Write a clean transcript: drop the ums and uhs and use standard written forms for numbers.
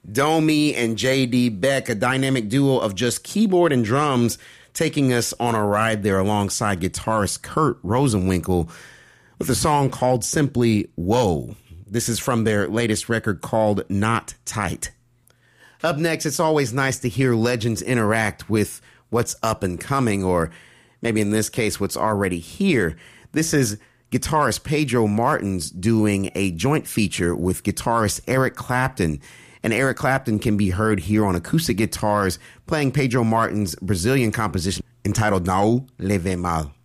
Domi and J.D. Beck, a dynamic duo of just keyboard and drums, taking us on a ride there alongside guitarist Kurt Rosenwinkel with a song called simply Whoa. This is from their latest record called Not Tight. Up next, it's always nice to hear legends interact with what's up and coming, or maybe in this case, what's already here. This is guitarist Pedro Martins doing a joint feature with guitarist Eric Clapton. And Eric Clapton can be heard here on acoustic guitars playing Pedro Martins' Brazilian composition entitled Não Leve Mal.